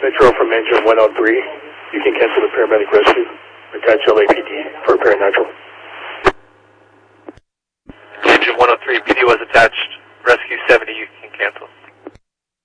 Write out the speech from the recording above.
Metro from engine 103. You can cancel the paramedic rescue. Attach LAPD for paranatural. Engine 103, PD was attached.